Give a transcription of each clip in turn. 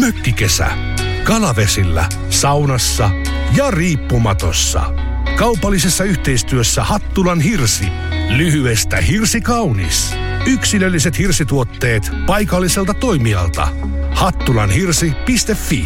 Mökkikesä. Kalavesillä, saunassa ja riippumatossa. Kaupallisessa yhteistyössä Hattulan Hirsi. Lyhyestä hirsi kaunis. Yksilölliset hirsituotteet paikalliselta toimijalta. hattulanhirsi.fi.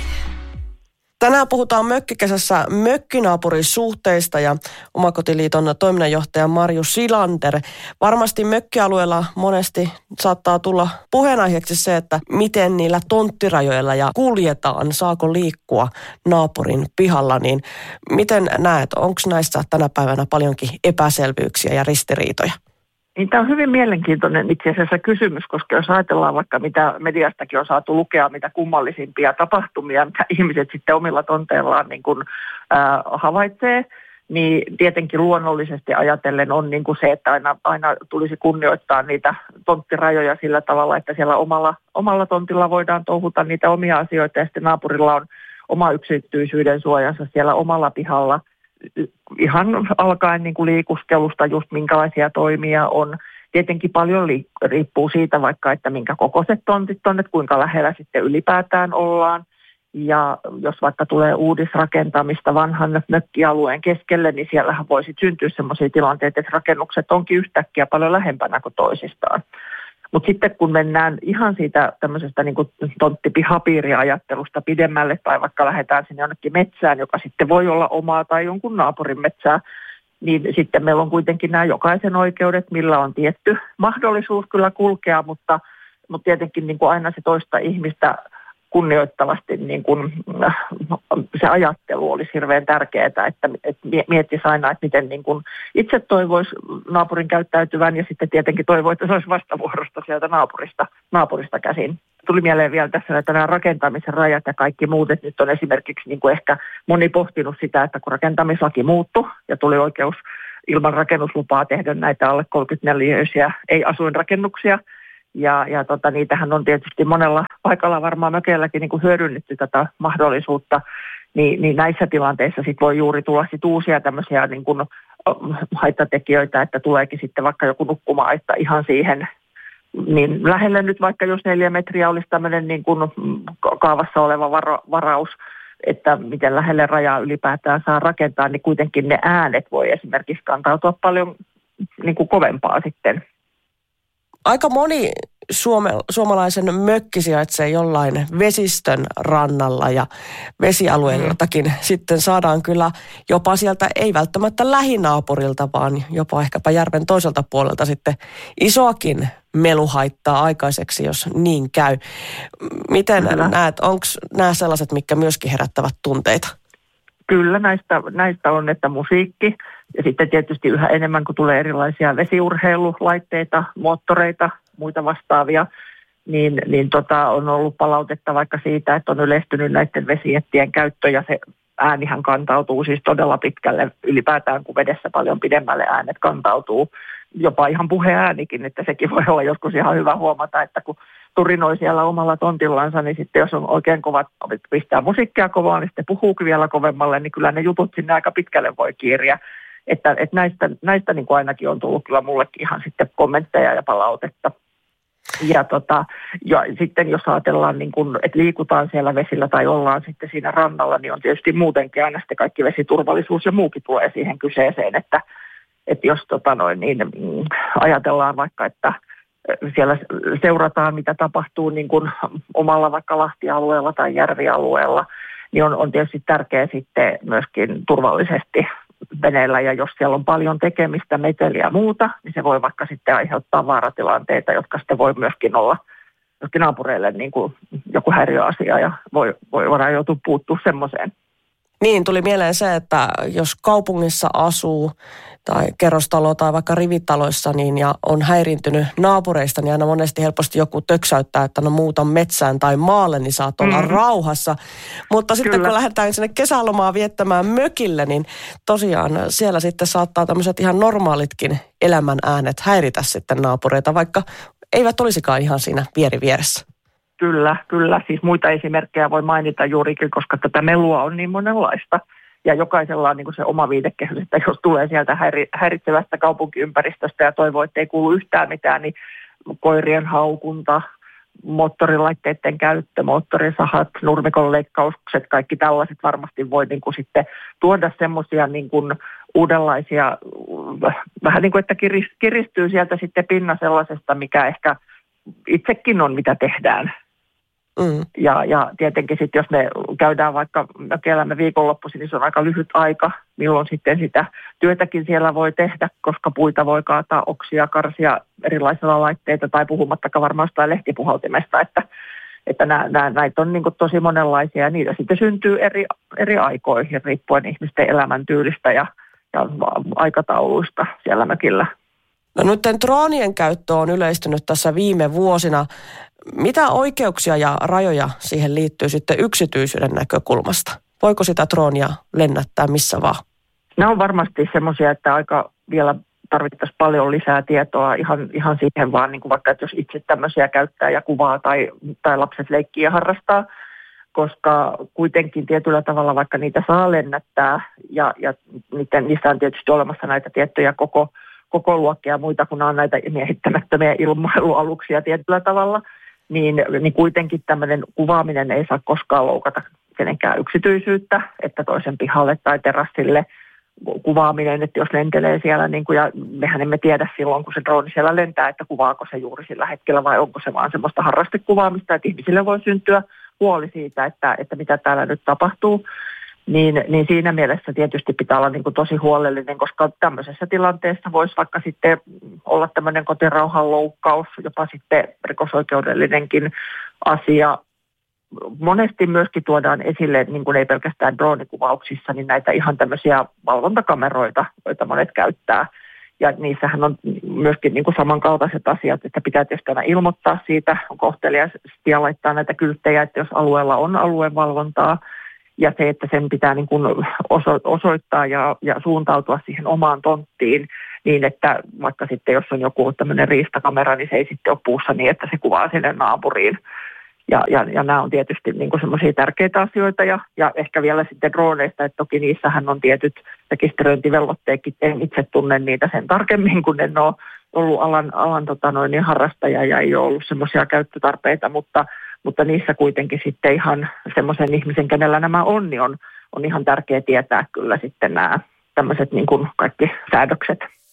Tänään puhutaan mökkikesässä mökkinaapurisuhteista ja Omakotiliiton toiminnanjohtaja Marju Silander. Varmasti mökkialueella monesti saattaa tulla puheenaiheeksi se, että miten niillä tonttirajoilla ja kuljetaan, saako liikkua naapurin pihalla. Niin miten näet, onko näissä tänä päivänä paljonkin epäselvyyksiä ja ristiriitoja? Niin, tämä on hyvin mielenkiintoinen itse asiassa kysymys, koska jos ajatellaan vaikka mitä mediastakin on saatu lukea, mitä kummallisimpia tapahtumia, mitä ihmiset sitten omilla tonteillaan niin kuin, havaitsee, niin tietenkin luonnollisesti ajatellen on niin kuin se, että aina tulisi kunnioittaa niitä tonttirajoja sillä tavalla, että siellä omalla tontilla voidaan touhuta niitä omia asioita ja sitten naapurilla on oma yksityisyyden suojansa siellä omalla pihalla. Ihan alkaen niin kuin liikuskelusta, just minkälaisia toimia on. Tietenkin paljon riippuu siitä vaikka, että minkä kokoiset tontit on, että kuinka lähellä sitten ylipäätään ollaan. Ja jos vaikka tulee uudisrakentamista vanhan mökkialueen keskelle, niin siellähän voisi syntyä sellaisia tilanteita, että rakennukset onkin yhtäkkiä paljon lähempänä kuin toisistaan. Mutta sitten kun mennään ihan siitä tämmöisestä niin kuin tonttipihapiiriajattelusta pidemmälle tai vaikka lähdetään sinne jonnekin metsään, joka sitten voi olla omaa tai jonkun naapurin metsää, niin sitten meillä on kuitenkin nämä jokaisen oikeudet, millä on tietty mahdollisuus kyllä kulkea, mutta tietenkin niin kuin aina se toista ihmistä kunnioittavasti niin kuin, se ajattelu olisi hirveän tärkeää, että miettisi aina, että miten niin kuin itse toivoisi naapurin käyttäytyvän ja sitten tietenkin toivoo, että se olisi vastavuorosta sieltä naapurista käsin. Tuli mieleen vielä tässä, että nämä rakentamisen rajat ja kaikki muut, että nyt on esimerkiksi niin kuin ehkä moni pohtinut sitä, että kun rakentamislaki muuttui ja tuli oikeus ilman rakennuslupaa tehdä näitä alle 34-öisiä ei-asuinrakennuksia, ja niitähän on tietysti monella paikalla varmaan mökeilläkin niin kuin hyödynnetty tätä mahdollisuutta, niin näissä tilanteissa sit voi juuri tulla sit uusia tämmöisiä niin kuin haittatekijöitä, että tuleekin sitten vaikka joku nukkuma-aitta ihan siihen, niin lähelle nyt vaikka jos 4 metriä olisi tämmöinen niin kuin kaavassa oleva varaus, että miten lähelle rajaa ylipäätään saa rakentaa, niin kuitenkin ne äänet voi esimerkiksi kantautua paljon niin kuin kovempaa sitten. Aika moni suomalaisen mökki sijaitsee jollain vesistön rannalla ja vesialueiltakin sitten saadaan kyllä jopa sieltä ei välttämättä lähinaapurilta, vaan jopa ehkäpä järven toiselta puolelta sitten isoakin meluhaittaa aikaiseksi, jos niin käy. Miten näet, onko nämä sellaiset, mitkä myöskin herättävät tunteita? Kyllä, näistä on, että musiikki ja sitten tietysti yhä enemmän, kun tulee erilaisia vesiurheilulaitteita, moottoreita, muita vastaavia, niin on ollut palautetta vaikka siitä, että on yleistynyt näiden vesiettien käyttö ja se äänihän kantautuu siis todella pitkälle ylipäätään, kun vedessä paljon pidemmälle äänet kantautuu. Jopa ihan puheäänikin, että sekin voi olla joskus ihan hyvä huomata, että kun turinoi siellä omalla tontillansa, niin sitten jos on oikein kovat, pistää musiikkia kovaa, niin sitten puhuukin vielä kovemmalle, niin kyllä ne jutut sinne aika pitkälle voi kiiriä. Että näistä niin kuin ainakin on tullut kyllä mullekin ihan sitten kommentteja ja palautetta. Ja sitten jos ajatellaan, niin kuin, että liikutaan siellä vesillä tai ollaan sitten siinä rannalla, niin on tietysti muutenkin aina sitten kaikki vesiturvallisuus ja muukin tulee siihen kyseeseen, että jos ajatellaan vaikka, että siellä seurataan, mitä tapahtuu niin kuin omalla vaikka lahtialueella tai järvialueella, niin on tietysti tärkeää sitten myöskin turvallisesti veneellä. Ja jos siellä on paljon tekemistä, meteliä ja muuta, niin se voi vaikka sitten aiheuttaa vaaratilanteita, jotka sitten voi myöskin olla myöskin naapureille niin kuin joku häiriöasia ja voidaan joutua puuttua semmoiseen. Niin, tuli mieleen se, että jos kaupungissa asuu tai kerrostalo tai vaikka rivitaloissa niin ja on häiriintynyt naapureista, niin aina monesti helposti joku töksäyttää, että no muuta metsään tai maalle, niin saat olla rauhassa. Mutta sitten kun lähdetään sinne kesälomaa viettämään mökille, niin tosiaan siellä sitten saattaa tämmöiset ihan normaalitkin elämän äänet häiritä sitten naapureita, vaikka eivät olisikaan ihan siinä vieressä. Kyllä. Siis muita esimerkkejä voi mainita juurikin, koska tätä melua on niin monenlaista. Ja jokaisella on niin kuin se oma viitekehys, että jos tulee sieltä häiritsevästä kaupunkiympäristöstä ja toivoo, että ei kuulu yhtään mitään, niin koirien haukunta, moottorilaitteiden käyttö, moottorisahat, nurmikon leikkaukset, kaikki tällaiset varmasti voi niin kuin sitten tuoda semmoisia niin kuin uudenlaisia, vähän niin kuin että kiristyy sieltä sitten pinna sellaisesta, mikä ehkä itsekin on, mitä tehdään. Ja tietenkin sitten, jos me käydään vaikka elämme viikonloppuisin, niin se on aika lyhyt aika, milloin sitten sitä työtäkin siellä voi tehdä, koska puita voi kaataa, oksia, karsia erilaisilla laitteita tai puhumattakaan varmaan jostain lehtipuhaltimesta, että näitä on niin kuin tosi monenlaisia ja niitä sitten syntyy eri aikoihin riippuen ihmisten elämäntyylistä ja aikatauluista siellä mökillä. No nyt droonien käyttö on yleistynyt tässä viime vuosina. Mitä oikeuksia ja rajoja siihen liittyy sitten yksityisyyden näkökulmasta? Voiko sitä droonia lennättää missä vaan? Nämä on varmasti semmoisia, että aika vielä tarvittaisiin paljon lisää tietoa ihan siihen vaan, niin kuin vaikka että jos itse tämmöisiä käyttää ja kuvaa tai lapset leikkii ja harrastaa, koska kuitenkin tietyllä tavalla vaikka niitä saa lennättää ja niistä on tietysti olemassa näitä tiettyjä koko luokkia ja muita, kun on näitä miehittämättömiä ilmailualuksia tietyllä tavalla, niin kuitenkin tämmöinen kuvaaminen ei saa koskaan loukata kenenkään yksityisyyttä, että toisen pihalle tai terassille kuvaaminen, että jos lentelee siellä, niin kuin, ja mehän emme tiedä silloin, kun se drooni siellä lentää, että kuvaako se juuri sillä hetkellä vai onko se vaan semmoista harrastekuvaamista, että ihmisille voi syntyä huoli siitä, että mitä täällä nyt tapahtuu. Niin siinä mielessä tietysti pitää olla niin kuin tosi huolellinen, koska tämmöisessä tilanteessa voisi vaikka sitten olla tämmöinen kotirauhan loukkaus, jopa sitten rikosoikeudellinenkin asia. Monesti myöskin tuodaan esille, niin kuin ei pelkästään droonikuvauksissa, niin näitä ihan tämmöisiä valvontakameroita, joita monet käyttää. Ja niissähän on myöskin niin kuin samankaltaiset asiat, että pitää tietysti aina ilmoittaa siitä, on kohteliaasti ja laittaa näitä kylttejä, että jos alueella on aluevalvontaa, ja se, että sen pitää niin kuin osoittaa ja suuntautua siihen omaan tonttiin niin, että vaikka sitten jos on joku tämmöinen riistakamera, niin se ei sitten ole puussa niin, että se kuvaa sinne naapuriin. Ja nämä on tietysti niin kuin semmoisia tärkeitä asioita ja ehkä vielä sitten drooneista, että toki niissähän on tietyt rekisteröintivelvoitteetkin, en itse tunne niitä sen tarkemmin, kun en ole ollut alan harrastaja ja ei ole ollut semmoisia käyttötarpeita, mutta niissä kuitenkin sitten ihan semmoisen ihmisen, kenellä nämä on, niin on ihan tärkeää tietää kyllä sitten nämä tämmöiset niin kuin kaikki säädökset.